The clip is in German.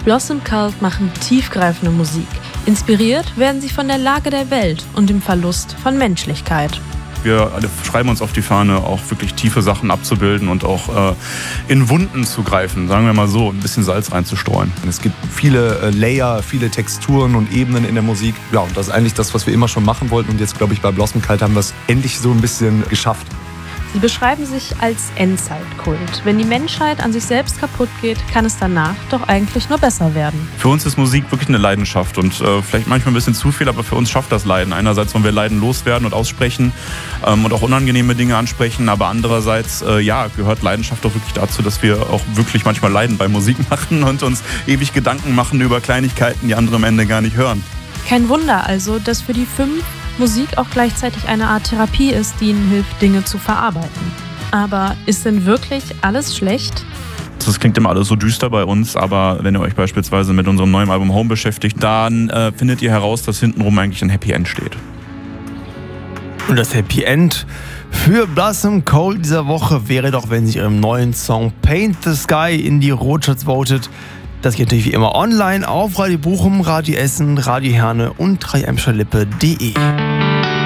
Blossom Cult machen tiefgreifende Musik. Inspiriert werden sie von der Lage der Welt und dem Verlust von Menschlichkeit. Wir alle schreiben uns auf die Fahne, auch wirklich tiefe Sachen abzubilden und auch in Wunden zu greifen, sagen wir mal so, ein bisschen Salz reinzustreuen. Es gibt viele Layer, viele Texturen und Ebenen in der Musik. Ja, und das ist eigentlich das, was wir immer schon machen wollten. Und jetzt, glaube ich, bei Blossom Cult haben wir es endlich so ein bisschen geschafft. Sie beschreiben sich als Endzeitkult. Wenn die Menschheit an sich selbst kaputt geht, kann es danach doch eigentlich nur besser werden. Für uns ist Musik wirklich eine Leidenschaft und vielleicht manchmal ein bisschen zu viel, aber für uns schafft das Leiden. Einerseits wollen wir Leiden loswerden und aussprechen und auch unangenehme Dinge ansprechen, aber andererseits gehört Leidenschaft auch wirklich dazu, dass wir auch wirklich manchmal Leiden bei Musik machen und uns ewig Gedanken machen über Kleinigkeiten, die andere am Ende gar nicht hören. Kein Wunder also, dass für die 5 Musik auch gleichzeitig eine Art Therapie ist, die ihnen hilft, Dinge zu verarbeiten. Aber ist denn wirklich alles schlecht? Das klingt immer alles so düster bei uns, aber wenn ihr euch beispielsweise mit unserem neuen Album Home beschäftigt, dann findet ihr heraus, dass hintenrum eigentlich ein Happy End steht. Und das Happy End für Blossom Cult dieser Woche wäre doch, wenn sie ihrem neuen Song Paint the Sky in die Rotschatz votet. Das geht natürlich wie immer online auf Radio Bochum, Radio Essen, Radio Herne und 3emscherlippe.de.